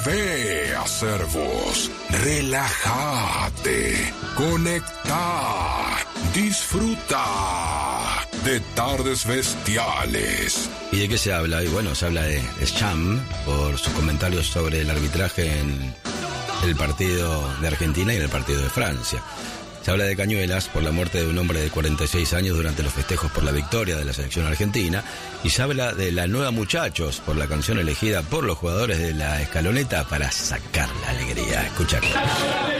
Volvé a ser vos. Relájate. Conectá. Disfruta de Tardes Bestiales. ¿Y de qué se habla? Y bueno, se habla de Deschamps por sus comentarios sobre el arbitraje en el partido de Argentina y en el partido de Francia. Se habla de Cañuelas por la muerte de un hombre de 46 años durante los festejos por la victoria de la selección argentina. Y se habla de La Nueva Muchachos por la canción elegida por los jugadores de la Escaloneta para sacar la alegría. Escuchar.